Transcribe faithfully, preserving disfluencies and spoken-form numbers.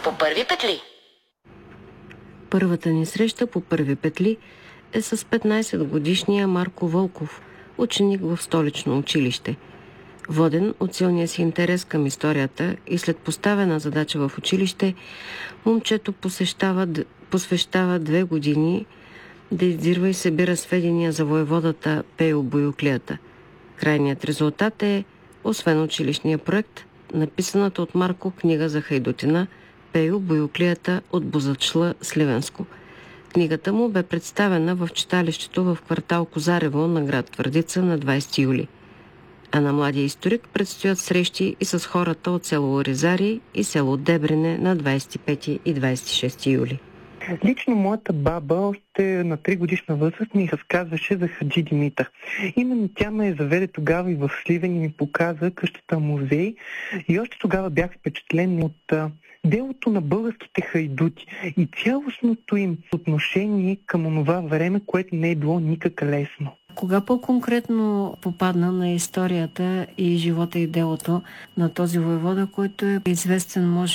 По първи петли. Първата ни среща по първи петли е с петнайсетгодишния Марко Вълков, ученик в столично училище. Воден от силния си интерес към историята и след поставена задача в училище, момчето посещава, посвещава две години да издирва и събира сведения за воеводата Пейо Боюклията. Крайният резултат е, освен училищния проект, написаната от Марко книга за хайдутина Пейо Боюклията от Бозачла, Сливенско. Книгата му бе представена в читалището в квартал Козарево на град Твърдица на двайсети юли. А на младия историк предстоят срещи и с хората от село Оризари и село Дебрене на двайсет и пети и двайсет и шести юли. Лично моята баба още на три годишна възраст ми разказваше за Хаджи Димитър. Именно тя ме заведе тогава и в Сливен и ми показа къщата музей и още тогава бях впечатлен от а, делото на българските хайдути и цялостното им отношение към онова време, което не е било никак лесно. Кога по-конкретно попадна на историята и живота и делото на този воевода, който е известен, може